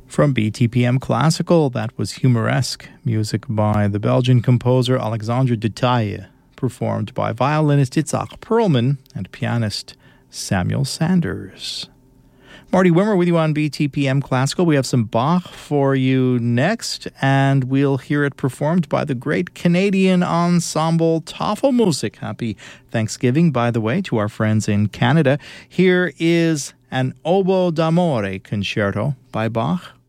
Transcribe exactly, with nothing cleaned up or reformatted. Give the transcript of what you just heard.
From B T P M Classical, that was Humoresque, music by the Belgian composer Alexandre Detaille, performed by violinist Itzhak Perlman and pianist Samuel Sanders. Marty Wimmer with you on B T P M Classical. We have some Bach for you next, and we'll hear it performed by the great Canadian ensemble Tafelmusik. Happy Thanksgiving, by the way, to our friends in Canada. Here is an Oboe d'Amore concerto by Bach.